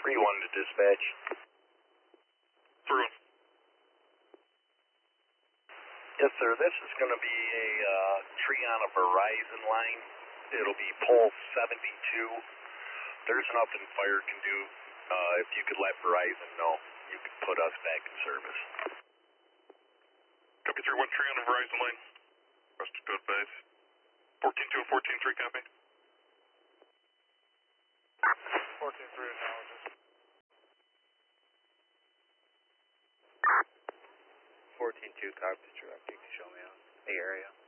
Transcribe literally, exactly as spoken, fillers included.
three one to dispatch. three one. Yes, sir. This is going to be a uh, tree on a Verizon line. It'll be pole seventy-two. There's nothing fire can do. Uh, if you could let Verizon know, you could put us back in service. Copy three one, tree on a Verizon line. Rest of code base. fourteen two and fourteen three, copy. fourteen three acknowledges. fourteen two, copy, true. You can show me out the area.